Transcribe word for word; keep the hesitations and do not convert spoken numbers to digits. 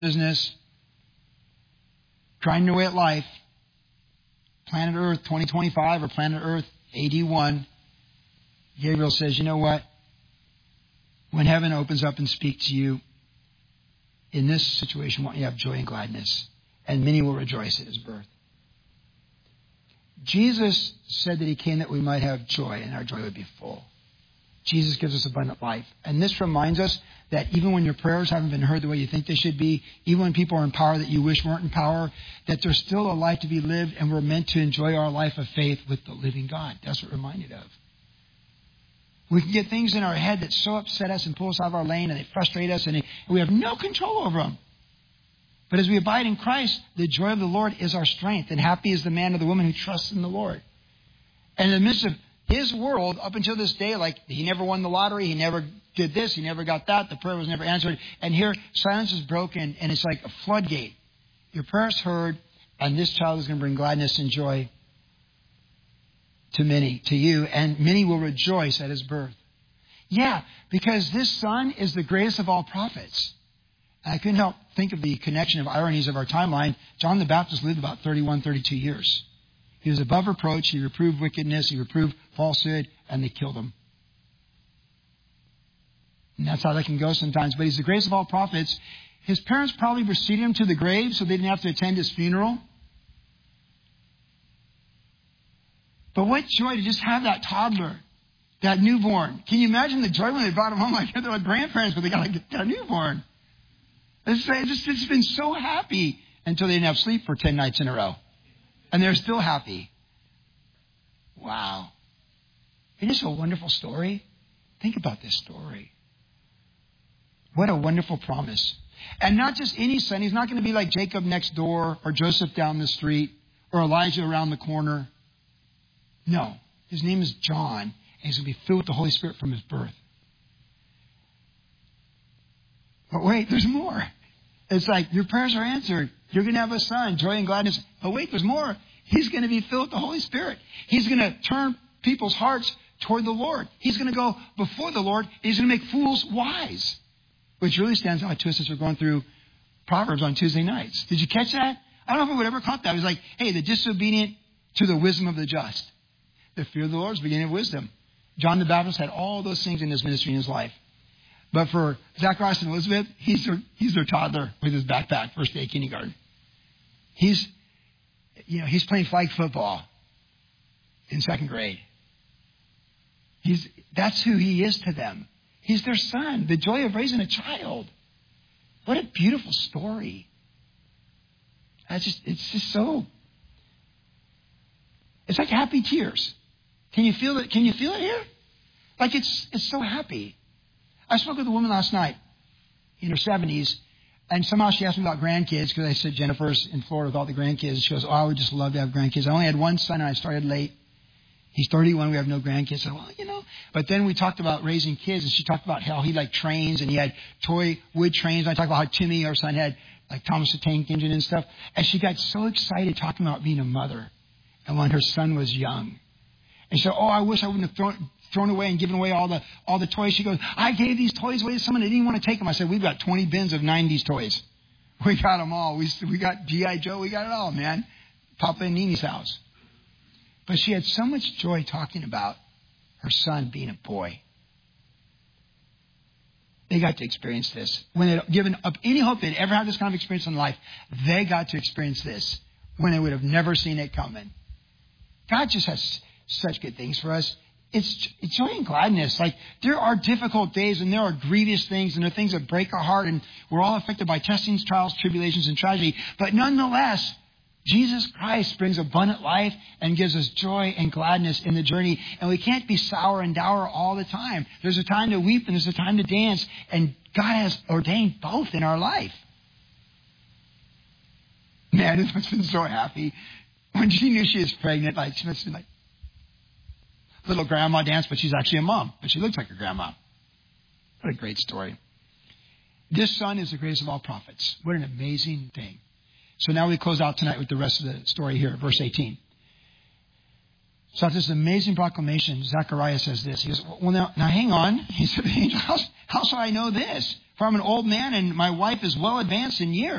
business, grinding away at life, planet Earth twenty twenty-five or planet Earth A D one, Gabriel says, you know what? When heaven opens up and speaks to you, in this situation, won't you have joy and gladness? And many will rejoice at his birth. Jesus said that he came that we might have joy, and our joy would be full. Jesus gives us abundant life. And this reminds us that even when your prayers haven't been heard the way you think they should be, even when people are in power that you wish weren't in power, that there's still a life to be lived, and we're meant to enjoy our life of faith with the living God. That's what we're reminded of. We can get things in our head that so upset us and pull us out of our lane, and they frustrate us, and, they, and we have no control over them. But as we abide in Christ, the joy of the Lord is our strength, and happy is the man or the woman who trusts in the Lord. And in the midst of his world, up until this day, like he never won the lottery, he never did this, he never got that, the prayer was never answered. And here, silence is broken, and it's like a floodgate. Your prayer's heard, and this child is going to bring gladness and joy to many, to you, and many will rejoice at his birth. Yeah, because this son is the greatest of all prophets. And I couldn't help think of the connection of ironies of our timeline. John the Baptist lived about thirty-one, thirty-two years. He was above reproach. He reproved wickedness. He reproved falsehood, and they killed him. And that's how that can go sometimes. But he's the greatest of all prophets. His parents probably preceded him to the grave so they didn't have to attend his funeral. But what joy to just have that toddler, that newborn. Can you imagine the joy when they brought him home? Like they're like grandparents, but they got, like, got a newborn. It's just, it's been so happy until they didn't have sleep for ten nights in a row. And they're still happy. Wow. Isn't this a wonderful story? Think about this story. What a wonderful promise. And not just any son. He's not going to be like Jacob next door or Joseph down the street or Elijah around the corner. No. His name is John, and he's going to be filled with the Holy Spirit from his birth. But wait, there's more. It's like your prayers are answered. You're going to have a son, joy and gladness. But wait, there's more. He's going to be filled with the Holy Spirit. He's going to turn people's hearts toward the Lord. He's going to go before the Lord. He's going to make fools wise, which really stands out to us as we're going through Proverbs on Tuesday nights. Did you catch that? I don't know if I would ever caught that. It was like, hey, the disobedient to the wisdom of the just. The fear of the Lord is the beginning of wisdom. John the Baptist had all those things in his ministry in his life. But for Zacharias and Elizabeth, he's their, he's their toddler with his backpack, first day kindergarten. He's, you know, he's playing flag football in second grade. He's, that's who he is to them. He's their son, the joy of raising a child. What a beautiful story. That's just, it's just so, it's like happy tears. Can you feel it? Can you feel it here? Like it's, it's so happy. I spoke with a woman last night in her seventies, and somehow she asked me about grandkids because I said Jennifer's in Florida with all the grandkids. She goes, oh, I would just love to have grandkids. I only had one son and I started late. He's thirty-one. We have no grandkids. I said, well, you know. But then we talked about raising kids, and she talked about how he like trains, and he had toy wood trains. And I talked about how Timmy, our son, had like Thomas the Tank Engine and stuff. And she got so excited talking about being a mother and when her son was young. And she said, oh, I wish I wouldn't have thrown... thrown away and given away all the all the toys. She goes, I gave these toys away to someone that didn't want to take them. I said, we've got twenty bins of nineties toys. We got them all. We we got G I Joe. We got it all, man. Papa and Nini's house. But she had so much joy talking about her son being a boy. They got to experience this. When they'd given up any hope they'd ever have this kind of experience in life, they got to experience this when they would have never seen it coming. God just has such good things for us. It's, it's joy and gladness. Like, there are difficult days and there are grievous things and there are things that break our heart, and we're all affected by testings, trials, tribulations, and tragedy. But nonetheless, Jesus Christ brings abundant life and gives us joy and gladness in the journey. And we can't be sour and dour all the time. There's a time to weep and there's a time to dance. And God has ordained both in our life. Man, this must have been so happy. When she knew she was pregnant, like, she must have been like, little grandma dance, but she's actually a mom. But she looks like her grandma. What a great story. This son is the greatest of all prophets. What an amazing thing. So now we close out tonight with the rest of the story here, verse eighteen. So after this amazing proclamation, Zechariah says this. He goes, well, now, now hang on. He said, how, how shall I know this? For I'm an old man and my wife is well advanced in years.